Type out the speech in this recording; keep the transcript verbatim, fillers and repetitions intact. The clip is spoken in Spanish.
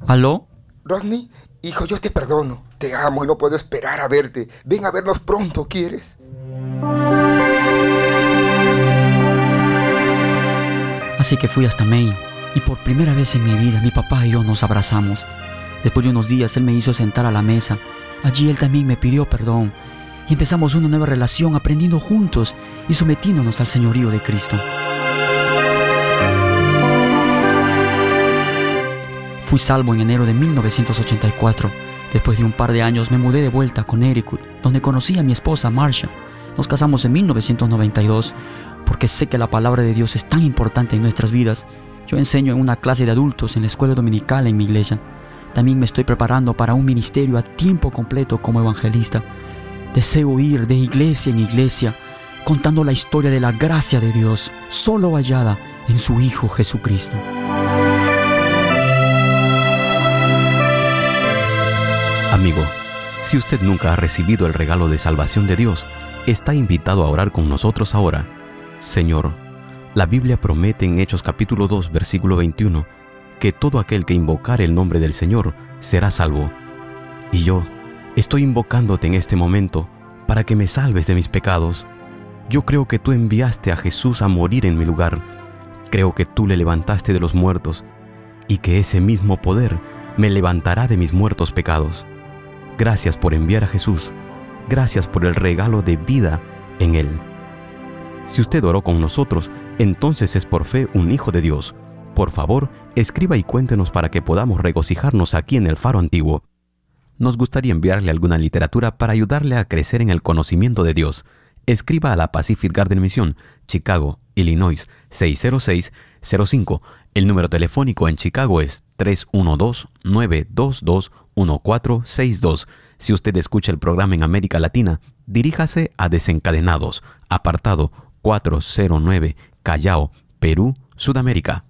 ¿Aló? Rodney, hijo, yo te perdono. Te amo y no puedo esperar a verte. Ven a vernos pronto, ¿quieres? Así que fui hasta Maine y por primera vez en mi vida mi papá y yo nos abrazamos. Después de unos días él me hizo sentar a la mesa. Allí él también me pidió perdón y empezamos una nueva relación aprendiendo juntos y sometiéndonos al señorío de Cristo. Fui salvo en enero de mil novecientos ochenta y cuatro. Después de un par de años me mudé de vuelta a Connecticut, donde conocí a mi esposa Marcia. Nos casamos en mil novecientos noventa y dos. Porque sé que la palabra de Dios es tan importante en nuestras vidas. Yo enseño en una clase de adultos en la escuela dominical en mi iglesia. También me estoy preparando para un ministerio a tiempo completo como evangelista. Deseo ir de iglesia en iglesia, contando la historia de la gracia de Dios, solo hallada en su Hijo Jesucristo. Amigo, si usted nunca ha recibido el regalo de salvación de Dios, está invitado a orar con nosotros ahora. Señor, la Biblia promete en Hechos capítulo dos, versículo veintiuno, que todo aquel que invocare el nombre del Señor será salvo. Y yo estoy invocándote en este momento para que me salves de mis pecados. Yo creo que tú enviaste a Jesús a morir en mi lugar. Creo que tú le levantaste de los muertos y que ese mismo poder me levantará de mis muertos pecados. Gracias por enviar a Jesús. Gracias por el regalo de vida en Él. Si usted oró con nosotros, entonces es por fe un hijo de Dios. Por favor, escriba y cuéntenos para que podamos regocijarnos aquí en el Faro Antiguo. Nos gustaría enviarle alguna literatura para ayudarle a crecer en el conocimiento de Dios. Escriba a la Pacific Garden Mission, Chicago, Illinois, seis cero seis cero cinco. El número telefónico en Chicago es tres uno dos, nueve dos dos, uno cuatro seis dos. Si usted escucha el programa en América Latina, diríjase a Desencadenados, apartado cuatrocientos nueve, Callao, Perú, Sudamérica.